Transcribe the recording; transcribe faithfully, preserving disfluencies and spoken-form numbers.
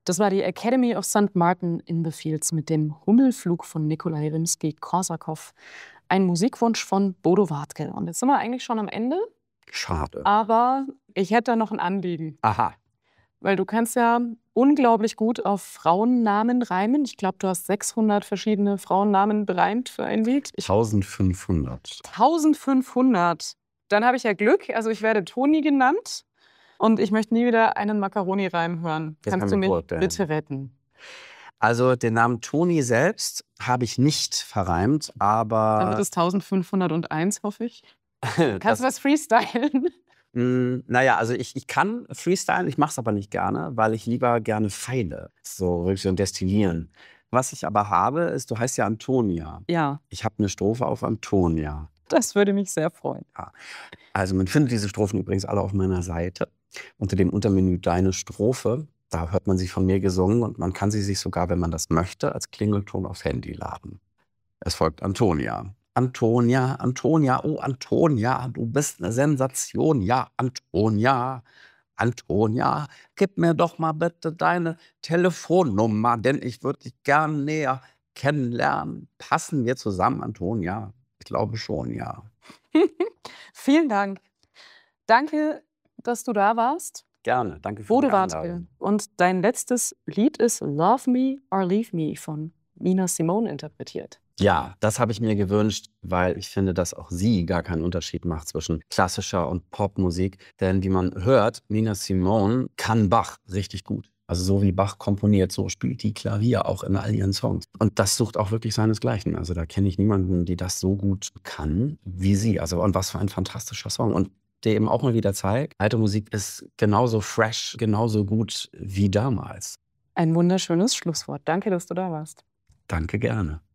Das war die Academy of Sankt Martin in the Fields mit dem Hummelflug von Nikolai Rimski-Korsakow. Ein Musikwunsch von Bodo Wartke. Und jetzt sind wir eigentlich schon am Ende. Schade. Aber ich hätte da noch ein Anliegen. Aha. Weil du kannst ja unglaublich gut auf Frauennamen reimen. Ich glaube, du hast sechshundert verschiedene Frauennamen bereimt für ein Lied. Ich eintausendfünfhundert. eintausendfünfhundert. Dann habe ich ja Glück. Also ich werde Toni genannt. Und ich möchte nie wieder einen Macaroni-Reim hören. Jetzt Kannst haben du wir mich Gurte. bitte retten? Also den Namen Toni selbst habe ich nicht verreimt, aber... Dann wird es eintausendfünfhunderteins, hoffe ich. Kannst das, du was freestylen? mh, naja, also ich, ich kann freestylen, ich mache es aber nicht gerne, weil ich lieber gerne feile, so wirklich so destillieren. Was ich aber habe, ist, du heißt ja Antonia. Ja, Ich habe eine Strophe auf Antonia. das würde mich sehr freuen. Also man findet diese Strophen übrigens alle auf meiner Seite. Unter dem Untermenü Deine Strophe. Da hört man sie von mir gesungen und man kann sie sich sogar, wenn man das möchte, als Klingelton aufs Handy laden. Es folgt Antonia. Antonia, Antonia, oh Antonia, du bist eine Sensation, ja, Antonia. Antonia, gib mir doch mal bitte deine Telefonnummer, denn ich würde dich gern näher kennenlernen. Passen wir zusammen, Antonia? Ich glaube schon, ja. Vielen Dank. Danke, dass du da warst. Gerne, danke für Bodo die Wartke. Einladung. Und dein letztes Lied ist Love Me or Leave Me von Nina Simone interpretiert. Ja, das habe ich mir gewünscht, weil ich finde, dass auch sie gar keinen Unterschied macht zwischen klassischer und Popmusik. Denn wie man hört, Nina Simone kann Bach richtig gut. Also so wie Bach komponiert, so spielt die Klavier auch in all ihren Songs. Und das sucht auch wirklich seinesgleichen. Also da kenne ich niemanden, die das so gut kann wie sie. Also und was für ein fantastischer Song. Und der eben auch mal wieder zeigt, alte Musik ist genauso fresh, genauso gut wie damals. Ein wunderschönes Schlusswort. Danke, dass du da warst. Danke, gerne.